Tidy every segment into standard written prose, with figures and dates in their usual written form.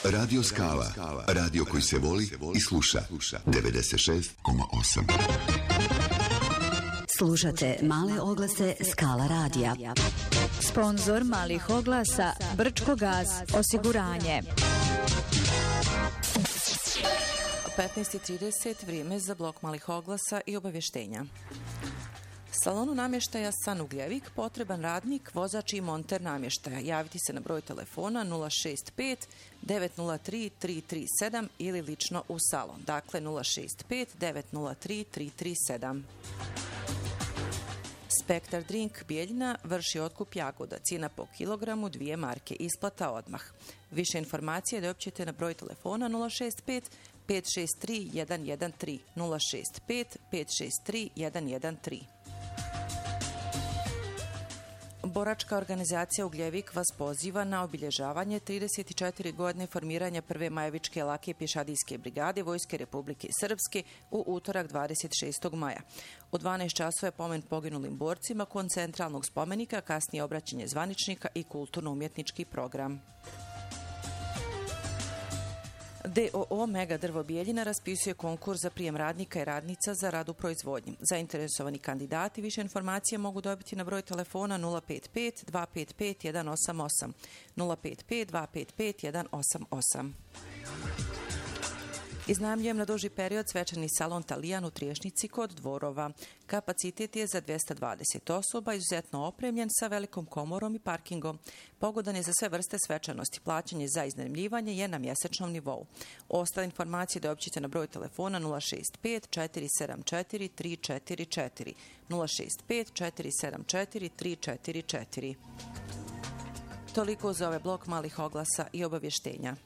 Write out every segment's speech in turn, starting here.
Radio Skala. Radio koji se voli i sluša. 96,8. Slušate male oglase Skala radija. Sponzor malih oglasa Brčko gas osiguranje. 15:30, vrijeme za blok malih oglasa i obavještenja. Salonu namještaja San Ugljevik potreban radnik, vozač i monter namještaja. Javiti se na broj telefona 065 903 337 ili lično u salon. Dakle 065 903 337. Spektar Drink Bijeljina vrši otkup jagoda. Cijena po kilogramu 2 marke. Isplata odmah. Više informacije dobijete na broj telefona 065 563 113 065 563 113. Boračka organizacija Ugljevik vas poziva na obilježavanje 34 godine formiranja prve Majevičke lake pješadijske brigade Vojske Republike Srpske u utorak 26. maja. U 12 časova je pomen poginulim borcima kod centralnog spomenika, kasnije obraćanje zvaničnika i kulturno-umjetnički program. DOO Mega Drvo Bijeljina raspisuje konkurs za prijem radnika i radnica za rad u proizvodnji. Zainteresovani kandidati više informacije mogu dobiti na broj telefona 055 255 188 055 255 188. Iznajmljujem na duži period svečani salon Talijan u Triješnici kod Dvorova. Kapacitet je za 220 osoba, izuzetno opremljen sa velikom komorom i parkingom. Pogodan je za sve vrste svečanosti. Plaćanje za iznajmljivanje je na mjesečnom nivou. Ostale informacije dobit ćete na broj telefona 065 474 344 065 474 344. Toliko za ovaj blok malih oglasa i obavještenja.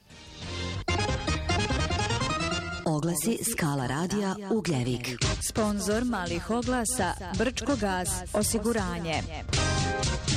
Oglasi Skala radija Ugljevik. Sponzor malih oglasa Brčko gas osiguranje.